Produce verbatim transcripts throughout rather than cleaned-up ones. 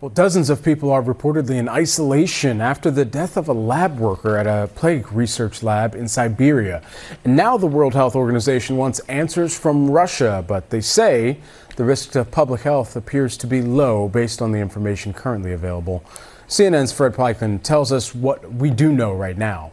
Well, dozens of people are reportedly in isolation after the death of a lab worker at a plague research lab in Siberia. And now the World Health Organization wants answers from Russia, but they say the risk to public health appears to be low based on the information currently available. C N N's Fred Pleitgen tells us what we do know right now.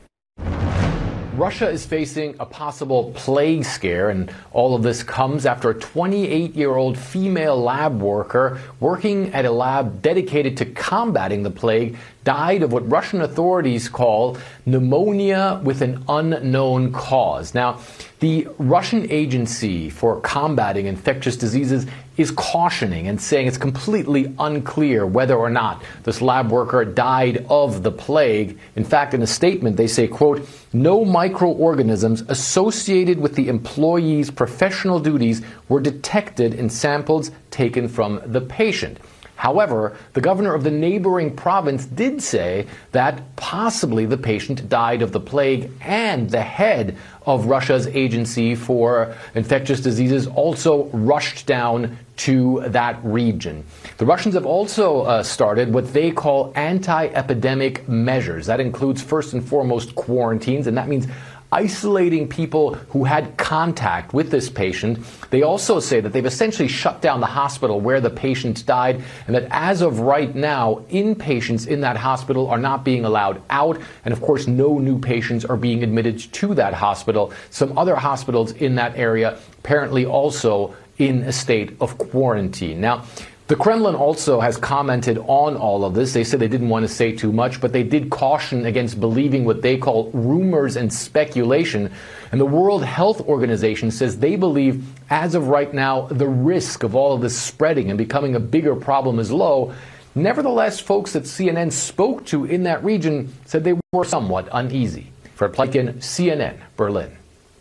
Russia is facing a possible plague scare, and all of this comes after a twenty-eight-year-old female lab worker working at a lab dedicated to combating the plague died of what Russian authorities call pneumonia with an unknown cause. Now, the Russian Agency for Combating Infectious Diseases is cautioning and saying it's completely unclear whether or not this lab worker died of the plague. In fact, in a statement, they say, quote, "No microorganisms associated with the employee's professional duties were detected in samples taken from the patient." However, the governor of the neighboring province did say that possibly the patient died of the plague, and the head of Russia's Agency for Infectious Diseases also rushed down to that region. The Russians have also uh, started what they call anti-epidemic measures. That includes first and foremost quarantines, and that means isolating people who had contact with this patient. They also say that they've essentially shut down the hospital where the patient died, and that as of right now, inpatients in that hospital are not being allowed out. And of course, no new patients are being admitted to that hospital. Some other hospitals in that area apparently also in a state of quarantine. Now, the Kremlin also has commented on all of this. They said they didn't want to say too much, but they did caution against believing what they call rumors and speculation. And the World Health Organization says they believe, as of right now, the risk of all of this spreading and becoming a bigger problem is low. Nevertheless, folks that C N N spoke to in that region said they were somewhat uneasy. Fred Pleitgen, C N N, Berlin.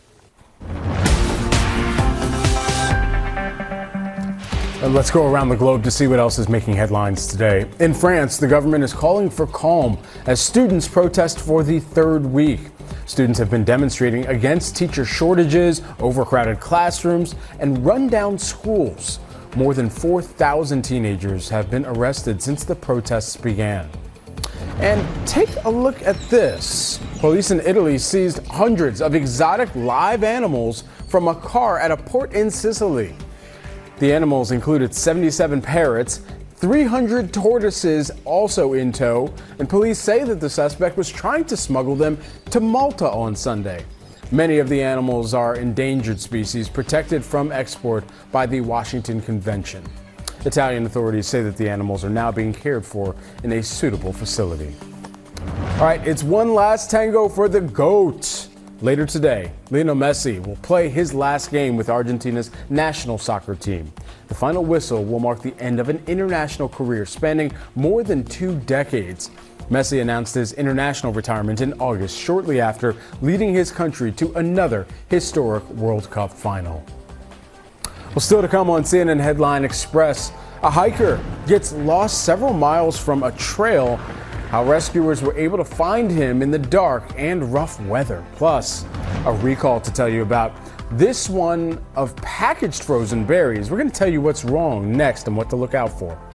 Let's go around the globe to see what else is making headlines today. In France, the government is calling for calm as students protest for the third week. Students have been demonstrating against teacher shortages, overcrowded classrooms, and rundown schools. More than four thousand teenagers have been arrested since the protests began. And take a look at this. Police in Italy seized hundreds of exotic live animals from a car at a port in Sicily. The animals included seventy-seven parrots, three hundred tortoises also in tow, and police say that the suspect was trying to smuggle them to Malta on Sunday. Many of the animals are endangered species protected from export by the Washington Convention. Italian authorities say that the animals are now being cared for in a suitable facility. All right, it's one last tango for the GOAT. Later today, Lionel Messi will play his last game with Argentina's national soccer team. The final whistle will mark the end of an international career spanning more than two decades. Messi announced his international retirement in August, shortly after leading his country to another historic World Cup final. Well, still to come on C N N Headline Express, a hiker gets lost several miles from a trail. How rescuers were able to find him in the dark and rough weather. Plus, a recall to tell you about, this one of packaged frozen berries. We're going to tell you what's wrong next and what to look out for.